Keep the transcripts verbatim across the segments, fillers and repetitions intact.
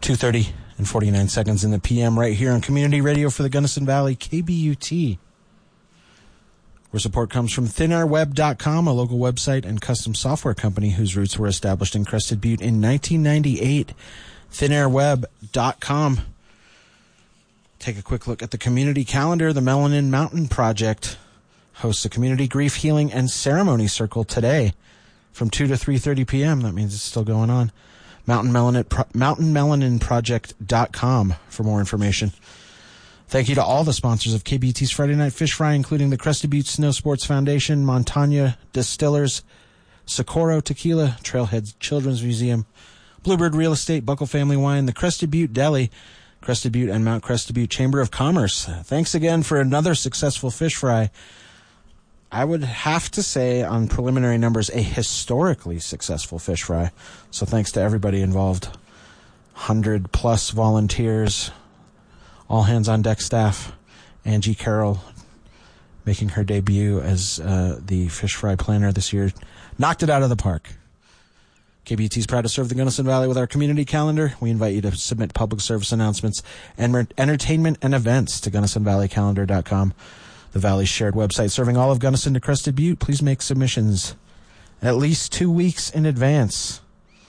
two thirty and forty-nine seconds in the P M right here on Community Radio for the Gunnison Valley, K B U T. Where support comes from thin air web dot com, a local website and custom software company whose roots were established in Crested Butte in nineteen ninety-eight. thin air web dot com. Take a quick look at the community calendar. The Melanin Mountain Project hosts a community grief healing and ceremony circle today from two to three thirty p.m. That means it's still going on. Mountain Melanin, Pro- mountain melanin project dot com for more information. Thank you to all the sponsors of K B T's Friday Night Fish Fry, including the Crested Butte Snow Sports Foundation, Montana Distillers, Socorro Tequila, Trailhead Children's Museum, Bluebird Real Estate, Buckle Family Wine, the Crested Butte Deli, Crested Butte and Mount Crested Butte Chamber of Commerce. Thanks again for another successful fish fry. I would have to say, on preliminary numbers, a historically successful fish fry. So thanks to everybody involved. one hundred plus volunteers, all hands on deck staff. Angie Carroll making her debut as uh, the fish fry planner this year. Knocked it out of the park. K B T is proud to serve the Gunnison Valley with our community calendar. We invite you to submit public service announcements and mer- entertainment and events to gunnison valley calendar dot com. The Valley's shared website serving all of Gunnison to Crested Butte. Please make submissions at least two weeks in advance.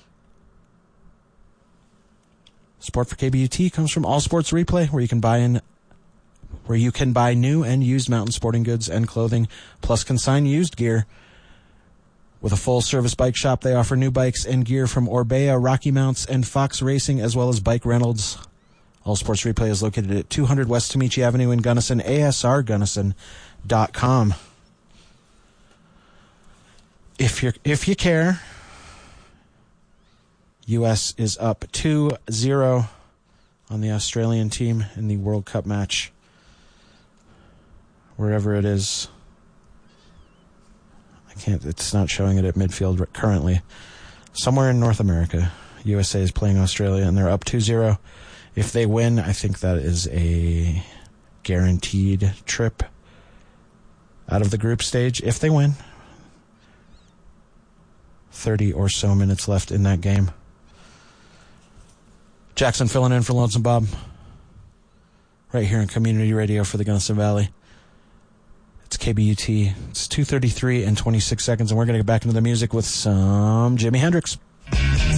Support for K B U T comes from All Sports Replay, where you can buy in, where you can buy new and used mountain sporting goods and clothing, plus consign used gear. With a full-service bike shop, they offer new bikes and gear from Orbea, Rocky Mounts, and Fox Racing, as well as bike rentals. All Sports Replay is located at two hundred West Tomichi Avenue in Gunnison, A S R gunnison dot com. If you're, if you care, U S is up two zero on the Australian team in the World Cup match. Wherever it is. I can't, it's not showing it at midfield currently. Somewhere in North America, U S A is playing Australia, and they're up two zero. If they win, I think that is a guaranteed trip out of the group stage. If they win, thirty or so minutes left in that game. Jackson filling in for Lonesome Bob, right here on Community Radio for the Gunnison Valley. It's K B U T. It's two thirty-three and twenty-six seconds, and we're going to get back into the music with some Jimi Hendrix.